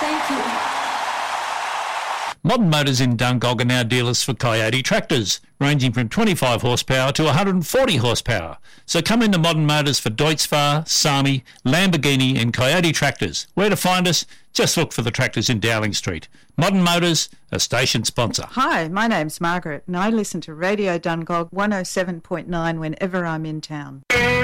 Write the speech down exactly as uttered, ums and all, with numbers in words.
Thank you. Modern Motors in Dungog are now dealers for Coyote tractors, ranging from twenty-five horsepower to one hundred forty horsepower. So come into Modern Motors for Deutz-Fahr, Sami, Lamborghini and Coyote tractors. Where to find us? Just look for the tractors in Dowling Street. Modern Motors, a station sponsor. Hi, my name's Margaret and I listen to Radio Dungog one oh seven point nine whenever I'm in town.